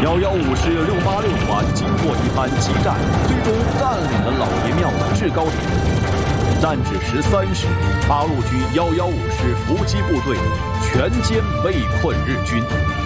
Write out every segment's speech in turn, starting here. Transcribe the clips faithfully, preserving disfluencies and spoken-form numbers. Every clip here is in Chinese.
幺幺五师六八六团经过一番激战，最终占领了老爷庙的制高点。战至十三时，八路军幺幺五师伏击部队全歼围困日军。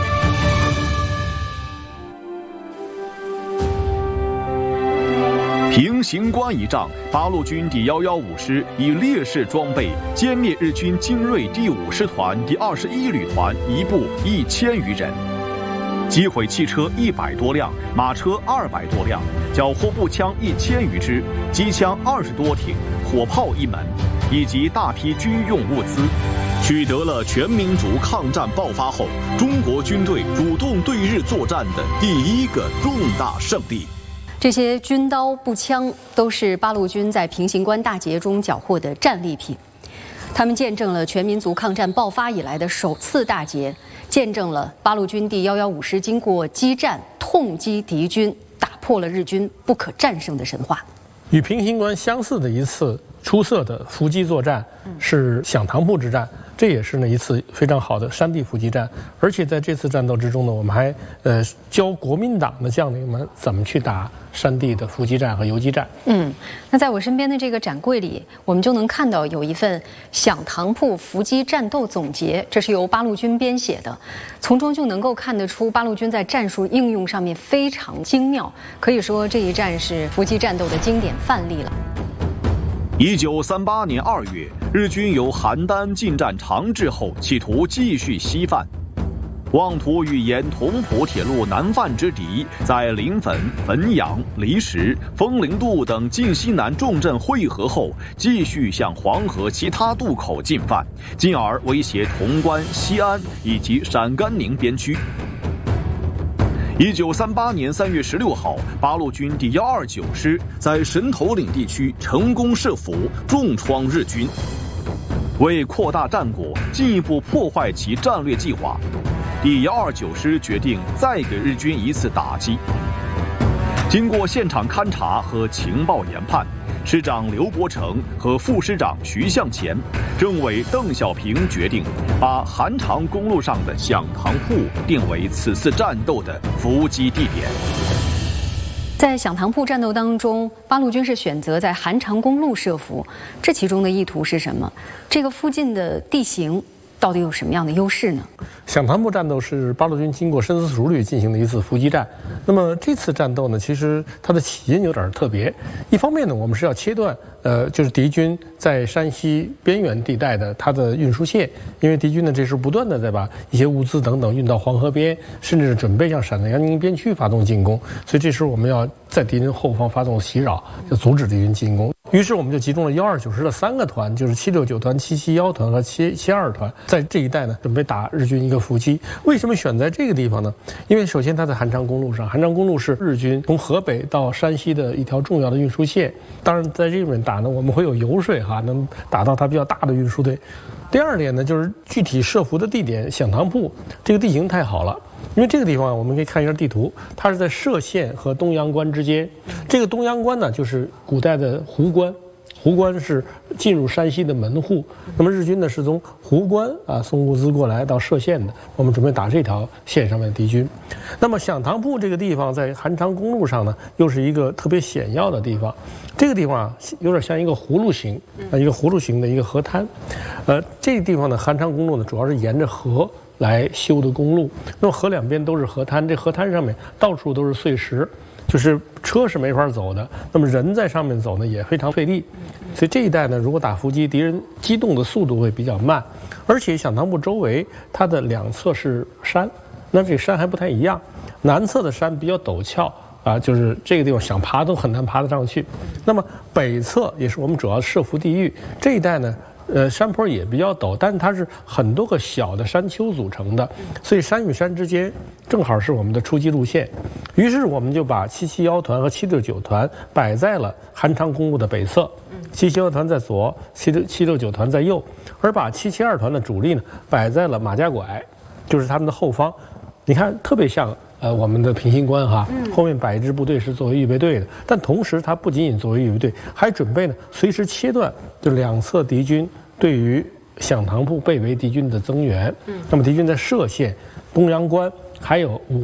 平型关一仗，八路军第幺幺五师以劣势装备歼灭日军精锐第五师团第二十一旅团一部一千余人，击毁汽车一百多辆，马车二百多辆，缴获步枪一千余支，机枪二十多挺，火炮一门，以及大批军用物资，取得了全民族抗战爆发后中国军队主动对日作战的第一个重大胜利。 这些军刀、步枪都是八路军在平型关大捷中缴获的战利品，他们见证了全民族抗战爆发以来的首次大捷，见证了八路军第幺幺五师经过激战痛击敌军，打破了日军不可战胜的神话。 与平型关相似的一次出色的伏击作战是响堂铺之战，这也是呢一次非常好的山地伏击战。而且在这次战斗之中呢，我们还呃教国民党的将领们怎么去打山地的伏击战和游击战。 嗯，那在我身边的这个展柜里，我们就能看到有一份响堂铺伏击战斗总结，这是由八路军编写的，从中就能够看得出八路军在战术应用上面非常精妙，可以说这一战是伏击战斗的经典范例了。 一九三八年二月，日军由邯郸进占长治后，企图继续西犯，妄图与沿同蒲铁路南犯之敌，在临汾、汾阳、离石、枫林渡等晋西南重镇会合后，继续向黄河其他渡口进犯，进而威胁潼关、西安以及陕甘宁边区。一九三八年三月十六号，八路军第幺二九师在神头岭地区成功设伏，重创日军。为扩大战果，进一步破坏其战略计划，第幺二九师决定再给日军一次打击。经过现场勘查和情报研判，师长刘伯承和副师长徐向前、政委邓小平决定把韩长公路上的响堂铺定为此次战斗的伏击地点。 在响堂铺战斗当中，八路军是选择在韩长公路设伏，这其中的意图是什么？这个附近的地形到底有什么样的优势呢？ 响堂铺战斗是八路军经过深思熟虑进行的一次伏击战。那么这次战斗呢，其实它的起因有点特别。一方面呢，我们是要切断呃，就是敌军在山西边缘地带的它的运输线，因为敌军呢这时候不断的在把一些物资等等运到黄河边，甚至准备向陕甘宁边区发动进攻，所以这时候我们要在敌人后方发动袭扰，就阻止敌军进攻。于是我们就集中了幺二九师的三个团，就是七六九团、七七幺团和七七二团，在这一带呢准备打日军一个伏击。为什么选在这个地方呢？因为首先它在韩长公路上，韩长公路是日军从河北到山西的一条重要的运输线。当然在这边打呢，我们会有油水哈，能打到它比较大的运输队。第二点呢，就是具体设伏的地点响堂铺，这个地形太好了。因为这个地方我们可以看一下地图，它是在歙县和东阳关之间。这个东阳关呢，就是古代的壶关，壶关是进入山西的门户。那么日军呢是从壶关啊送物资过来到歙县的，我们准备打这条线上面的敌军。那么响堂铺这个地方在韩长公路上呢，又是一个特别险要的地方。这个地方啊，有点像一个葫芦形啊，一个葫芦形的一个河滩。呃，这个地方呢，韩长公路呢主要是沿着河来修的公路，那么河两边都是河滩，这河滩上面到处都是碎石，就是车是没法走的，那么人在上面走呢也非常费力，所以这一带呢，如果打伏击，敌人机动的速度会比较慢，而且响堂铺周围它的两侧是山，那这山还不太一样，南侧的山比较陡峭啊，就是这个地方想爬都很难爬得上去，那么北侧也是我们主要设伏地域，这一带呢呃，山坡也比较陡，但是它是很多个小的山丘组成的，所以山与山之间正好是我们的出击路线。于是我们就把七七幺团和七六九团摆在了韩长公路的北侧，七七幺团在左，七六七六九团在右，而把七七二团的主力呢摆在了马家拐，就是他们的后方。你看，特别像呃我们的平型关哈，后面摆一支部队是作为预备队的，但同时它不仅仅作为预备队，还准备呢随时切断就两侧敌军对于响堂铺被围敌军的增援。嗯，那么敌军在歙县、东阳关还有武